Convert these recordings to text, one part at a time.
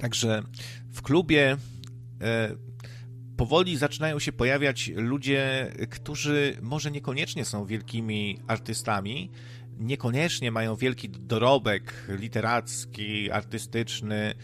Także w klubie powoli zaczynają się pojawiać ludzie, którzy może niekoniecznie są wielkimi artystami, niekoniecznie mają wielki dorobek literacki, artystyczny,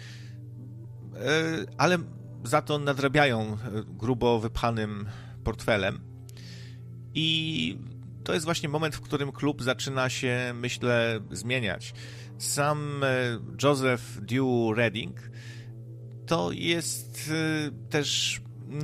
ale za to nadrabiają grubo wypchanym portfelem. I to jest właśnie moment, w którym klub zaczyna się, myślę, zmieniać. Sam Joseph Dew Redding to jest też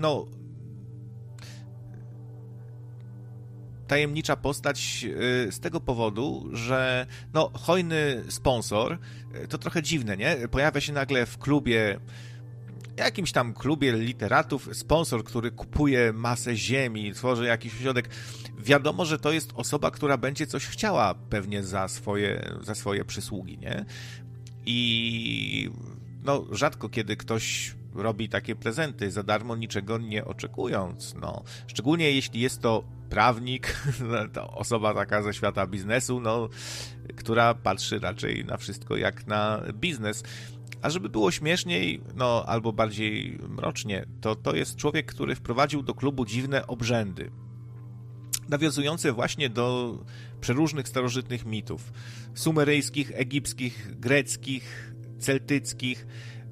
tajemnicza postać z tego powodu, że hojny sponsor, to trochę dziwne, nie? Pojawia się nagle w klubie, jakimś tam klubie literatów, sponsor, który kupuje masę ziemi, tworzy jakiś ośrodek. Wiadomo, że to jest osoba, która będzie coś chciała pewnie za swoje przysługi, nie? I rzadko kiedy ktoś robi takie prezenty za darmo, niczego nie oczekując. Szczególnie jeśli jest to prawnik, to osoba taka ze świata biznesu, która patrzy raczej na wszystko jak na biznes. A żeby było śmieszniej, albo bardziej mrocznie, to jest człowiek, który wprowadził do klubu dziwne obrzędy, nawiązujące właśnie do przeróżnych starożytnych mitów. Sumeryjskich, egipskich, greckich, celtyckich.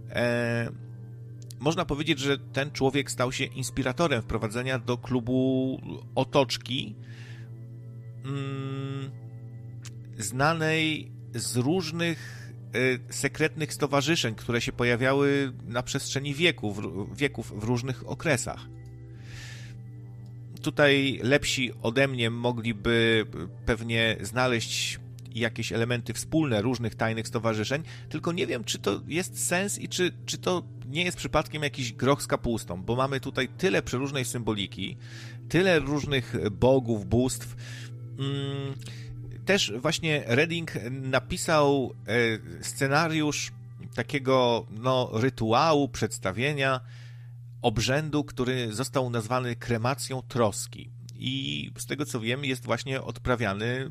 Można powiedzieć, że ten człowiek stał się inspiratorem wprowadzenia do klubu otoczki znanej z różnych sekretnych stowarzyszeń, które się pojawiały na przestrzeni wieków w różnych okresach. Tutaj lepsi ode mnie mogliby pewnie znaleźć jakieś elementy wspólne różnych tajnych stowarzyszeń, tylko nie wiem, czy to jest sens i czy to nie jest przypadkiem jakiś groch z kapustą, bo mamy tutaj tyle przeróżnej symboliki, tyle różnych bogów, bóstw. Też właśnie Redding napisał scenariusz takiego rytuału, przedstawienia, obrzędu, który został nazwany kremacją troski. I z tego co wiem, jest właśnie odprawiany